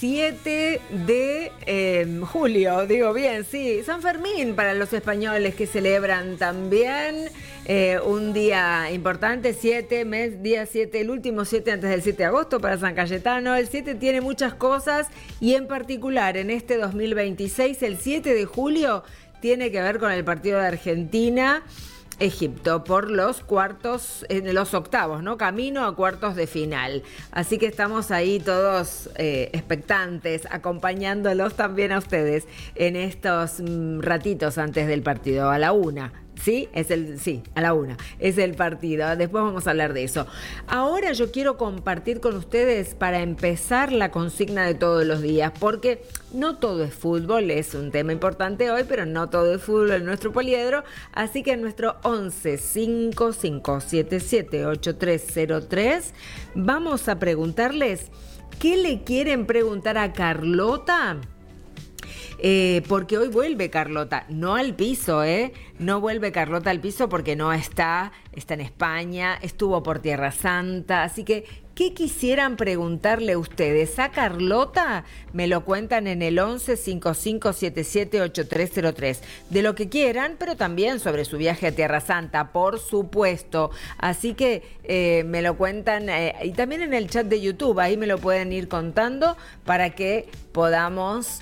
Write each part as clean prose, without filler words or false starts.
7 de julio, digo bien, sí, San Fermín para los españoles que celebran también un día importante, día 7, el último 7 antes del 7 de agosto para San Cayetano. El 7 tiene muchas cosas y en particular en este 2026, el 7 de julio tiene que ver con el partido de Argentina-Egipto por los octavos, ¿no? Camino a cuartos de final. Así que estamos ahí todos expectantes, acompañándolos también a ustedes en estos ratitos antes del partido, a la 1. Sí, a la 1 es el partido. Después vamos a hablar de eso. Ahora yo quiero compartir con ustedes para empezar la consigna de todos los días, porque no todo es fútbol, es un tema importante hoy, pero no todo es fútbol en nuestro poliedro. Así que en nuestro 11 5577 8303 vamos a preguntarles qué le quieren preguntar a Carlota. Porque hoy vuelve Carlota, no al piso, no vuelve Carlota al piso porque no está en España, estuvo por Tierra Santa, así que ¿qué quisieran preguntarle ustedes a Carlota? Me lo cuentan en el 11 5577 8303, de lo que quieran, pero también sobre su viaje a Tierra Santa, por supuesto, así que me lo cuentan y también en el chat de YouTube, ahí me lo pueden ir contando para que podamos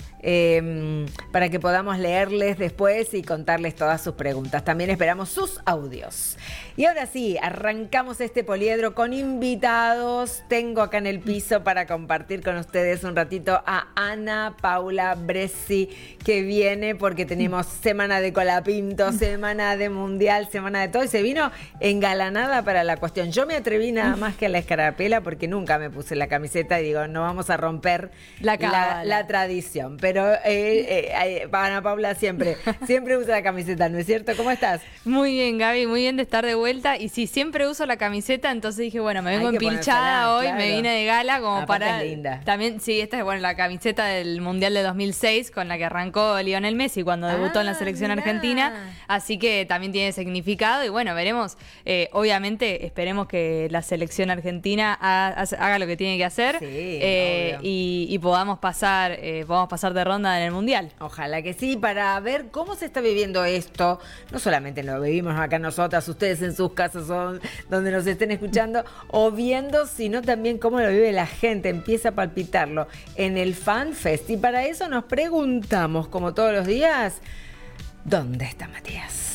leerles después y contarles todas sus preguntas. También esperamos sus audios. Y ahora sí, arrancamos este poliedro con invitados. Tengo acá en el piso para compartir con ustedes un ratito a Ana Paula Bressi, que viene porque tenemos semana de Colapinto, semana de Mundial, semana de todo, y se vino engalanada para la cuestión. Yo me atreví nada más que a la escarapela porque nunca me puse la camiseta y digo, no vamos a romper la tradición. Pero Ana Paula siempre usa la camiseta, ¿no es cierto? ¿Cómo estás? Muy bien, Gaby, muy bien de estar de vuelta. Y sí, siempre uso la camiseta, entonces dije, bueno, me vengo empilchada hoy, claro. Me vine de gala como aparte para... linda. También, sí, esta es la camiseta del Mundial de 2006 con la que arrancó Lionel Messi cuando debutó en la selección argentina. Así que también tiene significado y bueno, veremos. Obviamente, esperemos que la selección argentina haga lo que tiene que hacer y podamos pasar de ronda en el Mundial. Ojalá que sí, para ver cómo se está viviendo esto. No solamente lo vivimos acá nosotras, ustedes en sus casas o donde nos estén escuchando o viendo, sino también cómo lo vive la gente, empieza a palpitarlo en el FanFest. Y para eso nos preguntamos, como todos los días, ¿dónde está Matías?